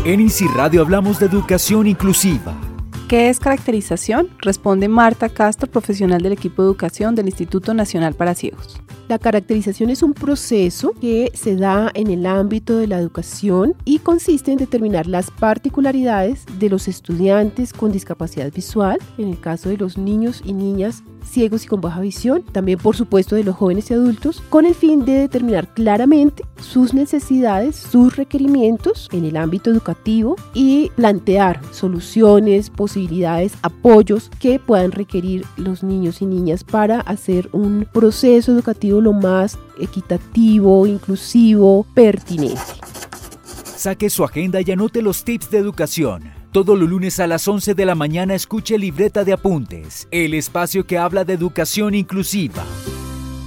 En INSI Radio hablamos de educación inclusiva. ¿Qué es caracterización? Responde Marta Castro, profesional del equipo de educación del Instituto Nacional para Ciegos. La caracterización es un proceso que se da en el ámbito de la educación y consiste en determinar las particularidades de los estudiantes con discapacidad visual, en el caso de los niños y niñas ciegos y con baja visión, también por supuesto de los jóvenes y adultos, con el fin de determinar claramente sus necesidades, sus requerimientos en el ámbito educativo y plantear soluciones, posibilidades, apoyos que puedan requerir los niños y niñas para hacer un proceso educativo lo más equitativo, inclusivo, pertinente. Saque su agenda y anote los tips de educación. Todos los lunes a las 11 de la mañana escuche Libreta de Apuntes, el espacio que habla de educación inclusiva.